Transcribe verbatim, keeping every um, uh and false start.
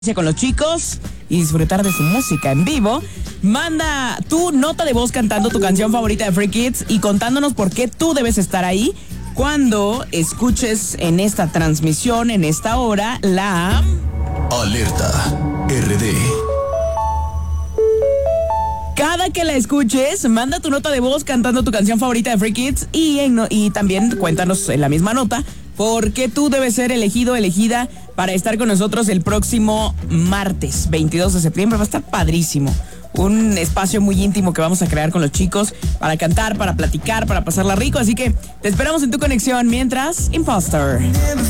con los chicos y disfrutar de su música en vivo. Manda tu nota de voz cantando tu canción favorita de Free Kids y contándonos por qué tú debes estar ahí cuando escuches en esta transmisión, en esta hora, la... Alerta R D. Cada que la escuches, manda tu nota de voz cantando tu canción favorita de Free Kids y, en, y también cuéntanos en la misma nota por qué tú debes ser elegido, elegida para estar con nosotros el próximo martes veintidós de septiembre. Va a estar padrísimo. Un espacio muy íntimo que vamos a crear con los chicos para cantar, para platicar, para pasarla rico. Así que te esperamos en tu conexión. Mientras, Imposter.